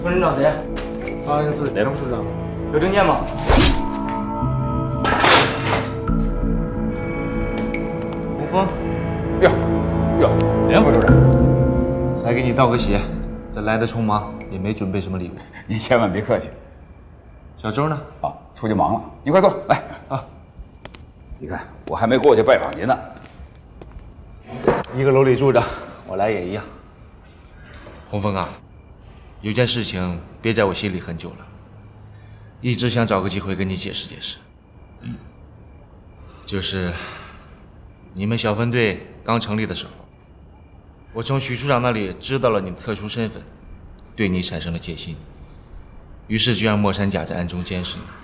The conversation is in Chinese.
村长找谁？ 当然是雷龙处长。 有证件吗？ 洪峰， 哟，连副处长， 还给你道个谢，这来的匆忙，也没准备什么礼物。 您千万别客气。 小周呢？ 啊，出去忙了，你快坐来啊。你看我还没过去拜访您呢。 一个楼里住着，我来也一样。洪峰啊，有件事情憋在我心里很久了，一直想找个机会跟你解释解释。就是你们小分队刚成立的时候，我从许处长那里知道了你的特殊身份，对你产生了戒心，于是就让莫山甲在暗中监视你。